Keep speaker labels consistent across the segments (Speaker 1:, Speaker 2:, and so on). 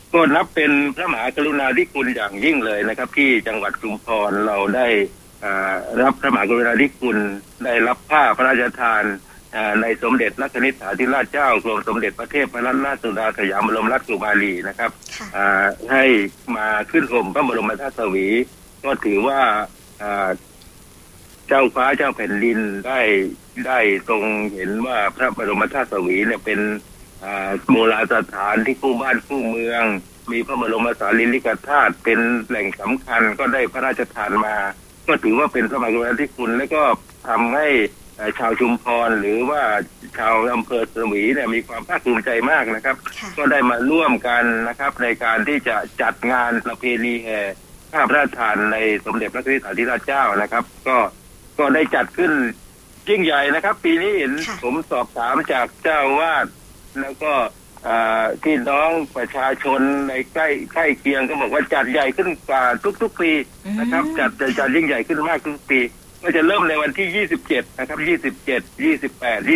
Speaker 1: ก็นับเป็นพระมหากรุณาธิคุณอย่างยิ่งเลยนะครับที่จังหวัดชุมพรเราได้รับพระมหากรุณาธิคุณได้รับผ้าพระราชทานในสมเด็จพระนิธิธิราชเจ้ากรมสมเด็จพระเทพรัตนราชสุดาสยามบรมราชกุมารีนะครับให้มาขึ้นห่มพระบรมธาตุสวีก็ถือว่าเจ้าฟ้าเจ้าแผ่นดินได้ทรงเห็นว่าพระบรมธาตุสวีเนี่ยเป็นโบราณสถานที่คู่บ้านคู่เมืองมีพระบรมสารีริกธาตุเป็นแหล่งสำคัญก็ได้พระราชทานมาก็ถือว่าเป็นพระมหากรุณาธิคุณและก็ทำให้ชาวชุมพรหรือว่าชาวอำเภอสวีเนี่ยมีความภาคภูมิใจมากนะครับก็ได้มาร่วมกันนะครับในการที่จะจัดงานประเพณีแห่ผ้าพระราชทานในสมเด็จพระนิธิธิราชเจ้านะครับก็ได้จัดขึ้นยิ่งใหญ่นะครับปีนี้เห็นผมสอบถามจากเจ้าวาดแล้วก็ที่น้องประชาชนในใกล้เคียงก็บอกว่าจัดใหญ่ขึ้นกว่าทุกปีนะครับจัดยิ่งใหญ่ขึ้นมากทุกปีก็จะเริ่มในวันที่27นะครับ27 28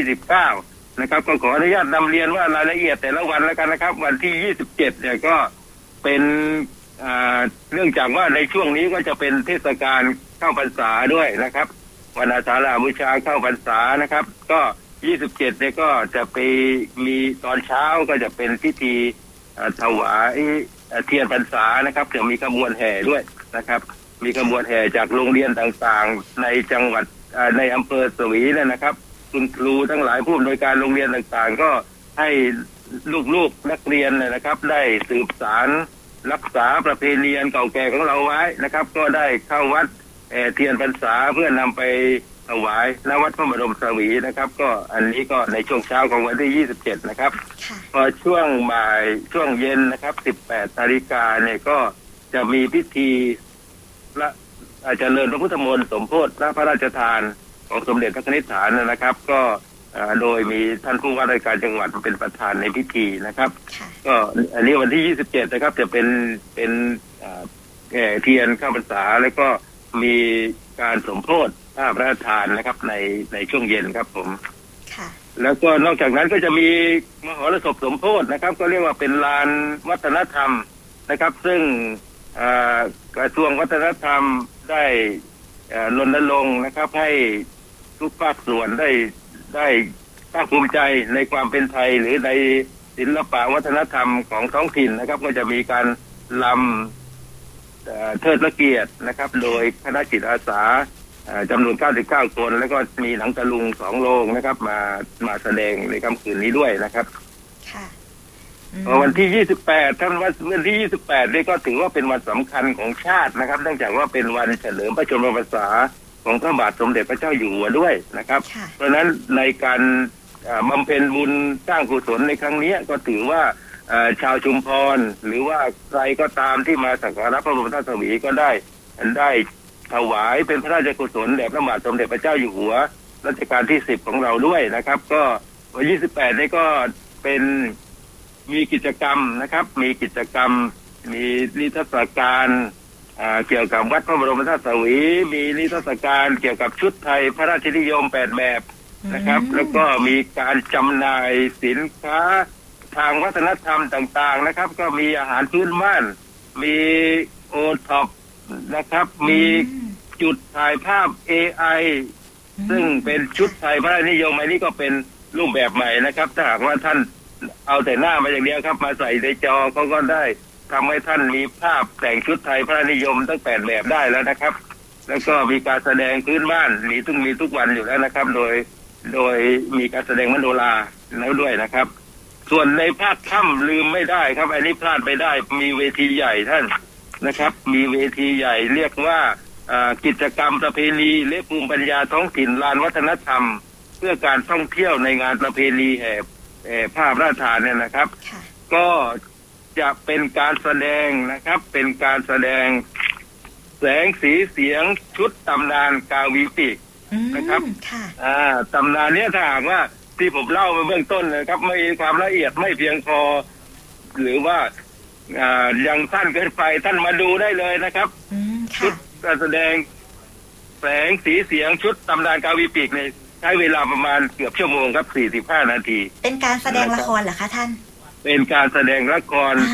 Speaker 1: 29นะครับก็ขออนุญาตนำเรียนว่ารายละเอียดแต่ละวันแล้วกันนะครับวันที่27เนี่ยก็เป็นเนื่องจากว่าในช่วงนี้ก็จะเป็นเทศกาลเข้าพรรษาด้วยนะครับวันอาสาฬหบูชาเข้าพรรษานะครับก็27เนี่ยก็จะไปมีตอนเช้าก็จะเป็นพิธีถวายเทียนพรรษานะครับจะมีขบวนแห่ด้วยนะครับมีขบวนแห่จากโรงเรียนต่างๆในจังหวัดในอำเภอสวีเนี่ยนะครับคุณครูทั้งหลายผู้อำนวยการโรงเรียนต่างๆก็ให้ลูกๆนักเรียนนะครับได้สืบสานรักษาประเพณีเก่าแก่ของเราไว้นะครับก็ได้เข้าวัดเทียนพรรษาเพื่อนำไปถวายณวัดพระบรมสวีนะครับก็อันนี้ก็ในช่วงเช้าของวันที่27นะครับพอช่วงบ่ายช่วงเย็นนะครับ18 นาฬิกาเนี่ยก็จะมีพิธีเจริญพระพุทธมนต์สมโภชพระราชทานของสมเด็จพระนิธินะครับก็โดยมีท่านผู้ว่าราชการจังหวัดเป็นประธานในพิธีนะครับก็อันนี้วันที่27นะครับจะเป็นเทียนเข้าพรรษาแล้วก็มีการสมโภชผ้าพระราชทานนะครับในช่วงเย็นครับผมแล้วก็นอกจากนั้นก็จะมีมหรสพสมโภชนะครับก็เรียกว่าเป็นลานวัฒนธรรมนะครับซึ่งกระทรวงวัฒนธรรมได้รณรงค์นะครับให้ทุกภาคส่วนได้ภาคภูมิใจในความเป็นไทยหรือในศิลปะวัฒนธรรมของท้องถิ่นนะครับก็จะมีการรำเทิดพระเกียรตินะครับโดยคณะจิตอาสาจำนวน99 คนแล้วก็มีหนังตะลุง2 โรงนะครับมาแสดงในค่ำคืนนี้ด้วยนะครับวันที่28ท่านวันที่28นี่ก็ถือว่าเป็นวันสำคัญของชาตินะครับเนื่องจากว่าเป็นวันเฉลิมพระชนมพรรษาของพระบาทสมเด็จพระเจ้าอยู่หัวด้วยนะครับเพราะฉะนั้นในการบำเพ็ญบุญสร้างกุศลในครั้งนี้ก็ถือว่าชาวชุมพรหรือว่าใครก็ตามที่มาสักการะพระบรมธาตุสวีก็ได้ถวายเป็นพระราชกุศลแด่พระบาทสมเด็จพระเจ้าอยู่หัวรัชกาลที่10ของเราด้วยนะครับก็วัน28นี่ก็เป็นมีกิจกรรมนะครับมีกิจกรรมมีนิทรรศการเกี่ยวกับวัดพระบรมธาตุสวีมีนิทรรศการเกี่ยวกับชุดไทยพระราชนิยม8 แบบนะครับแล้วก็มีการจำหน่ายสินค้าทางวัฒนธรรมต่างๆนะครับก็มีอาหารพื้นบ้านมีโอท็อปนะครับมีจุดถ่ายภาพ AI ซึ่งเป็นชุดไทยพระราชนิยมอันนี้ก็เป็นรูปแบบใหม่นะครับถ้าหากว่าท่านเอาแต่หน้ามาอย่างเดียวครับมาใส่ในจอเขาก็ได้ทำให้ท่านมีภาพแต่งชุดไทยพระราชนิยมตั้ง8 แบบได้แล้วนะครับแล้วก็มีการแสดงพื้นบ้านมีทุกวันอยู่แล้วนะครับโดยมีการแสดงมโนราแล้วด้วยนะครับส่วนในภาคค่ำลืมไม่ได้ครับอันนี้พลาดไม่ได้มีเวทีใหญ่ท่านนะครับมีเวทีใหญ่เรียกว่ากิจกรรมประเพณีและภูมิปัญญาท้องถิ่นลานวัฒนธรรมเพื่อการท่องเที่ยวในงานประเพณีแห่ผ้าพระราชทานเนี่ยนะครับก็จะเป็นการแสดงนะครับเป็นการแสดงแสงสีเสียงชุดตำนานกาวีปีกนะครับตำนานนี้ถ้าหากว่าที่ผมเล่าไปเบื้องต้นนะครับไม่มีความละเอียดไม่เพียงพอหรือว่ายังสั้นเกินไปท่านมาดูได้เลยนะครับชุดการแสดงแสงสีเสียงชุดตำนานกาวีปีกในใช้เวลาประมาณเกือบชั่วโมงครับ45 นาทีเป็นการแสดงละครเหรอคะท่านเป็นการแสดงละคร